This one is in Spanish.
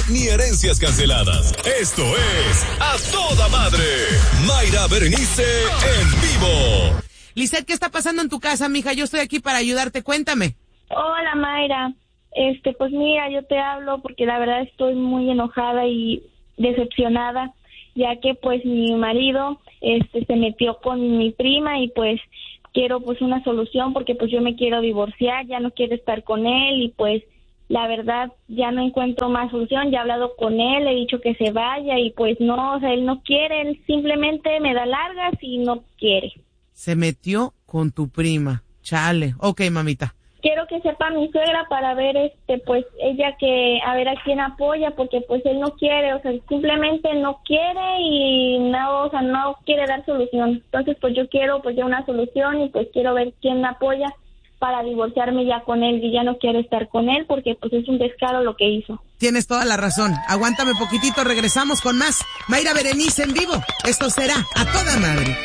ni herencias canceladas. Esto es A Toda Madre. Mayra Berenice en vivo. Lisette, ¿qué está pasando en tu casa, mija? Yo estoy aquí para ayudarte, cuéntame. Hola, Mayra. Pues mira, yo te hablo porque la verdad estoy muy enojada y decepcionada, ya que pues mi marido se metió con mi prima y pues quiero pues una solución porque pues yo me quiero divorciar, ya no quiero estar con él y pues la verdad ya no encuentro más solución. Ya he hablado con él, le he dicho que se vaya y pues no, o sea, él no quiere, él simplemente me da largas y no quiere. Se metió con tu prima, chale. Ok, mamita. Quiero que sepa mi suegra para ver, pues ella que, a ver a quién apoya, porque pues él no quiere, o sea, simplemente no quiere y no, o sea, no quiere dar solución. Entonces, pues yo quiero pues ya una solución y pues quiero ver quién me apoya para divorciarme ya con él y ya no quiero estar con él porque pues es un descaro lo que hizo. Tienes toda la razón. Aguántame poquitito, regresamos con más. Mayra Berenice en vivo. Esto será A Toda Madre.